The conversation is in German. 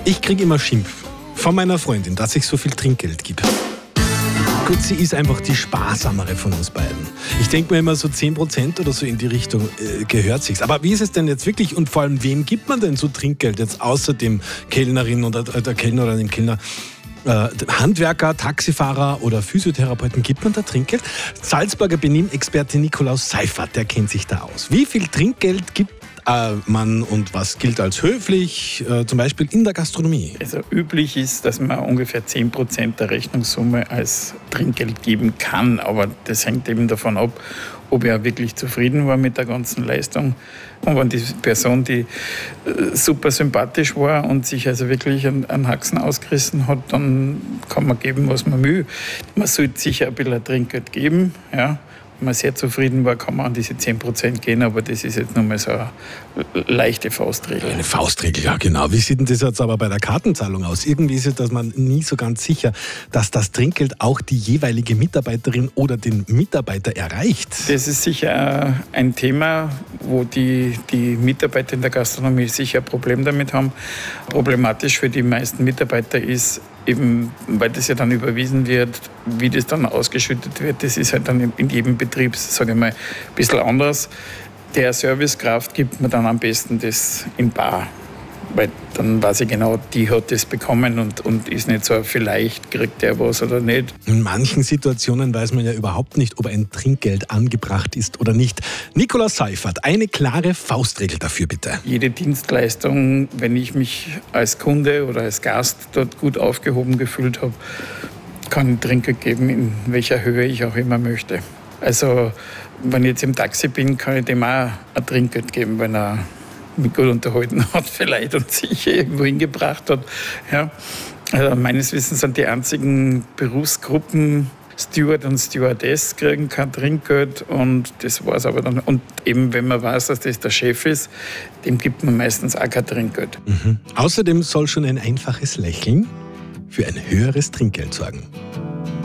Ich kriege immer Schimpf von meiner Freundin, dass ich so viel Trinkgeld gebe. Gut, sie ist einfach die sparsamere von uns beiden. Ich denke mir immer, so 10% oder so in die Richtung gehört sich's. Aber wie ist es denn jetzt wirklich und vor allem, wem gibt man denn so Trinkgeld jetzt außer dem Kellnerin oder der Kellner oder dem Kellner? Handwerker, Taxifahrer oder Physiotherapeuten, gibt man da Trinkgeld? Salzburger Benimmexperte Nikolaus Seifert, der kennt sich da aus. Wie viel Trinkgeld gibt man und was gilt als höflich, zum Beispiel in der Gastronomie? Also üblich ist, dass man ungefähr 10% der Rechnungssumme als Trinkgeld geben kann, aber das hängt eben davon ab, ob er wirklich zufrieden war mit der ganzen Leistung. Und wenn die Person, die super sympathisch war und sich also wirklich einen Haxen ausgerissen hat, dann kann man geben, was man will. Man sollte sicher ein bisschen Trinkgeld geben, ja. Wenn man sehr zufrieden war, kann man an diese 10% gehen, aber das ist jetzt nur mal so eine leichte Faustregel. Eine Faustregel, ja genau. Wie sieht denn das jetzt aber bei der Kartenzahlung aus? Irgendwie ist es, dass man nie so ganz sicher, dass das Trinkgeld auch die jeweilige Mitarbeiterin oder den Mitarbeiter erreicht. Das ist sicher ein Thema, wo die Mitarbeiter in der Gastronomie sicher ein Problem damit haben. Problematisch für die meisten Mitarbeiter ist, eben, weil das ja dann überwiesen wird, wie das dann ausgeschüttet wird, das ist halt dann in jedem Betrieb, sage ich mal, ein bisschen anders. Der Servicekraft gibt mir dann am besten das in bar, weil dann weiß ich genau, die hat das bekommen und ist nicht so, vielleicht kriegt der was oder nicht. In manchen Situationen weiß man ja überhaupt nicht, ob ein Trinkgeld angebracht ist oder nicht. Nikolaus Seifert, eine klare Faustregel dafür bitte. Jede Dienstleistung, wenn ich mich als Kunde oder als Gast dort gut aufgehoben gefühlt habe, kann ich Trinkgeld geben, in welcher Höhe ich auch immer möchte. Also wenn ich jetzt im Taxi bin, kann ich dem auch ein Trinkgeld geben, wenn er mich gut unterhalten hat vielleicht und sich irgendwo hingebracht hat. Ja. Also meines Wissens sind die einzigen Berufsgruppen, Steward und Stewardess kriegen kein Trinkgeld und das war's aber dann. Und eben, wenn man weiß, dass das der Chef ist, dem gibt man meistens auch kein Trinkgeld. Außerdem soll schon ein einfaches Lächeln für ein höheres Trinkgeld sorgen.